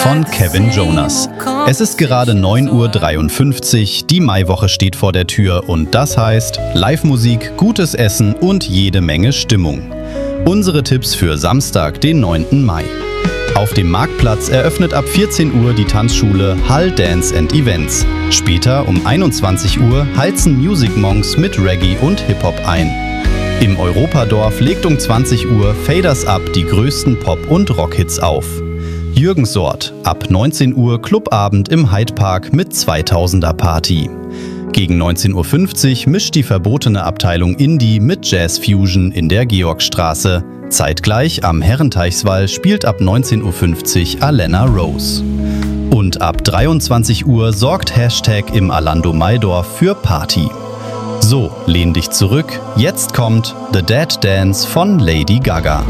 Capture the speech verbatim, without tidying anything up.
von Kevin Jonas. Es ist gerade neun Uhr dreiundfünfzig, die Maiwoche steht vor der Tür und das heißt Live-Musik, gutes Essen und jede Menge Stimmung. Unsere Tipps für Samstag, den neunten Mai. Auf dem Marktplatz eröffnet ab vierzehn Uhr die Tanzschule Hall Dance and Events. Später um einundzwanzig Uhr heizen Music Monks mit Reggae und Hip-Hop ein. Im Europadorf legt um zwanzig Uhr Faders Up die größten Pop- und Rockhits auf. Jürgensort, ab neunzehn Uhr Clubabend im Hyde Park mit zweitausender Party. Gegen neunzehn Uhr fünfzig mischt die verbotene Abteilung Indie mit Jazz Fusion in der Georgstraße. Zeitgleich am Herrenteichswall spielt ab neunzehn Uhr fünfzig Alena Rose. Und ab dreiundzwanzig Uhr sorgt Hashtag im Alando Maidorf für Party. So, lehn dich zurück, jetzt kommt The Dead Dance von Lady Gaga.